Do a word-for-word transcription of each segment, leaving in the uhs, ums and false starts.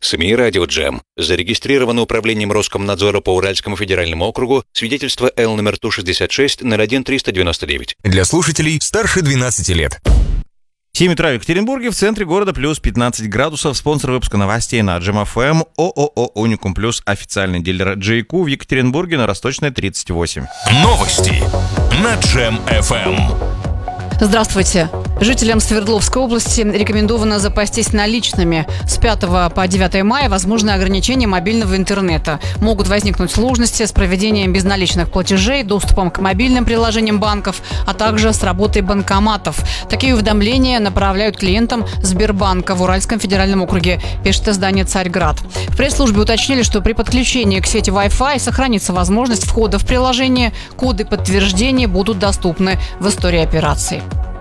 СМИ «Радио Джем». Зарегистрировано управлением Роскомнадзора по Уральскому федеральному округу свидетельство Л номер Ту шестьдесят шесть ноль один триста девяносто девять. Для слушателей старше двенадцати лет. семь утра в Екатеринбурге, в центре города плюс пятнадцать градусов. Спонсор выпуска новостей на Джем эф эм ООО «Уникум Плюс», официальный дилер джей кью в Екатеринбурге на Росточной тридцать восемь. Новости на Джем эф эм. Здравствуйте. Жителям Свердловской области рекомендовано запастись наличными. С пятого по девятое мая возможны ограничения мобильного интернета. Могут возникнуть сложности с проведением безналичных платежей, доступом к мобильным приложениям банков, а также с работой банкоматов. Такие уведомления направляют клиентам Сбербанка в Уральском федеральном округе, пишет издание «Царьград». В пресс-службе уточнили, что при подключении к сети Wi-Fi сохранится возможность входа в приложение. Коды подтверждения будут доступны в истории операции.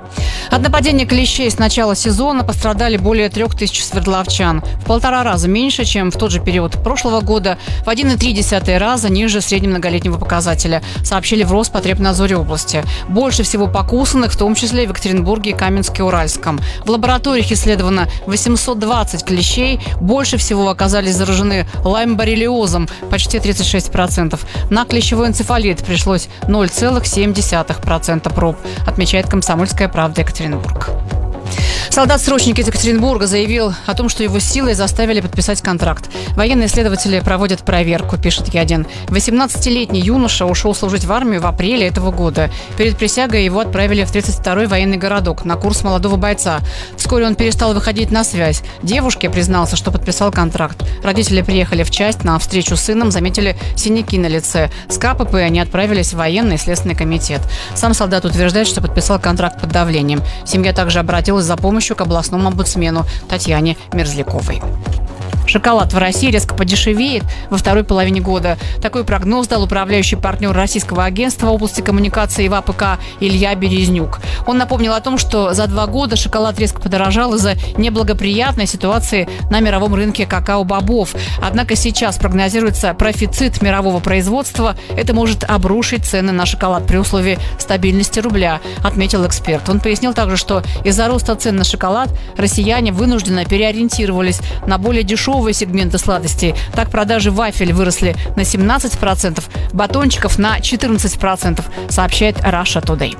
От нападения клещей с начала сезона пострадали более трех тысяч свердловчан. В полтора раза меньше, чем в тот же период прошлого года, в один и три десятых раза ниже среднемноголетнего показателя, сообщили в Роспотребнадзоре области. Больше всего покусанных, в том числе в Екатеринбурге и Каменске-Уральском. В лабораториях исследовано восемьсот двадцать клещей. Больше всего оказались заражены лайм-боррелиозом, почти тридцать шесть процентов. На клещевой энцефалит пришлось ноль целых семь десятых процента проб, отмечает «Комсомольская правда» Екатеринбург. Солдат-срочник из Екатеринбурга заявил о том, что его силой заставили подписать контракт. Военные следователи проводят проверку, пишет Е один. восемнадцатилетний юноша ушел служить в армию в апреле этого года. Перед присягой его отправили в тридцать второй военный городок на курс молодого бойца. Вскоре он перестал выходить на связь. Девушке признался, что подписал контракт. Родители приехали в часть на встречу с сыном, заметили синяки на лице. С ка пэ пэ они отправились в военный следственный комитет. Сам солдат утверждает, что подписал контракт под давлением. Семья также обратилась за помощью к областному омбудсмену Татьяне Мерзляковой. Шоколад в России резко подешевеет во второй половине года. Такой прогноз дал управляющий партнер Российского агентства в области коммуникации в а пэ ка Илья Березнюк. Он напомнил о том, что за два года шоколад резко подорожал из-за неблагоприятной ситуации на мировом рынке какао-бобов. Однако сейчас прогнозируется профицит мирового производства. Это может обрушить цены на шоколад при условии стабильности рубля, отметил эксперт. Он пояснил также, что из-за роста цен на шоколад россияне вынужденно переориентировались на более дешевые сегменты сладостей. Так, продажи вафель выросли на семнадцать процентов, батончиков на четырнадцать процентов, сообщает Russia Today.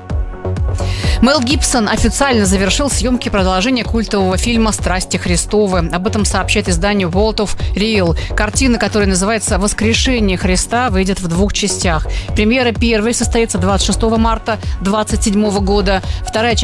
Мел Гибсон официально завершил съемки продолжения культового фильма «Страсти Христовы». Об этом сообщает издание World of Real. Картина, которая называется «Воскрешение Христа», выйдет в двух частях. Премьера первой состоится двадцать шестого марта две тысячи двадцать седьмого года. Вторая часть